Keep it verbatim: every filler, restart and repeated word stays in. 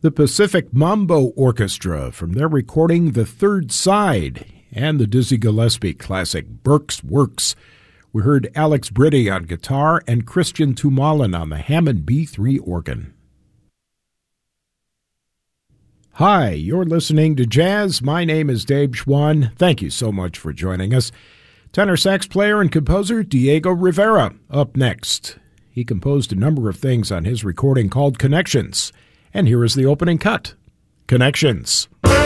The Pacific Mambo Orchestra from their recording The Third Side, and the Dizzy Gillespie classic Burke's Works. We heard Alex Britti on guitar and Christian Tumalin on the Hammond B three organ. Hi, you're listening to Jazz. My name is Dave Schwann. Thank you so much for joining us. Tenor sax player and composer Diego Rivera up next. He composed a number of things on his recording called Connections. And here is the opening cut. Connections.